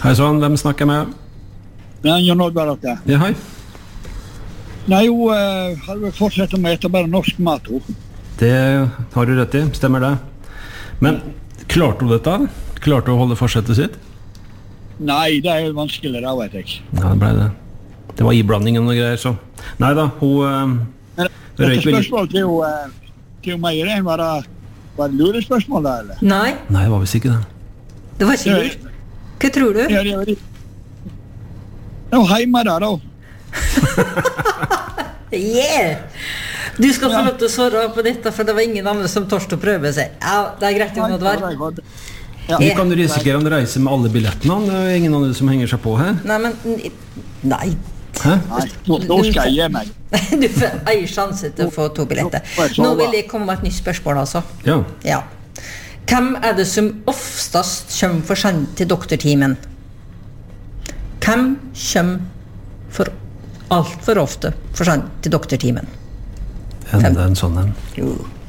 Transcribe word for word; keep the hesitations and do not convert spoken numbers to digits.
Hei sånn, hvem snakker med? Ja, Jon Oddvar dette. Ja, hei. Nei, jo, uh, har vi fortsatt med å ete bare norsk mat, jo. Det har du rett i, stemmer det. Men klarte du dette? Klarte du å holde forsettet sitt? Nei, det er jo vanskelig, da vet jeg. Ja, det ble det. Det var iblandingen og greier, så. Nei da, hun... Uh, Dette spørsmålet til jo, uh, til jo meg, det var det, var det lurespørsmål da, eller? Nei. Nei, det var visst ikke det. Det var ikke lurt. Hva tror du? Ja, det var det. Det var hjemme da, da. Yeah! Du skal få lov til å svare på dette, for det var ingen andre som tørste å prøve seg. Ja, det er greit, Jon Oddvar. Ja. Vi kan risikere om du reiser med alle billettene. Det er ingen andre som henger seg på her. Nei, men... Nei. Hæ? Nei, nå skal jeg gi meg. Du får en sjanse til å få to billetter. Nå vil jeg komme med et nytt spørsmål, altså. Ja. Ja. Hvem er det som oftest kommer for sent til doktortimen? Hvem kommer for alt for ofte for sent til doktortimen? Enda en sånn en. Jo.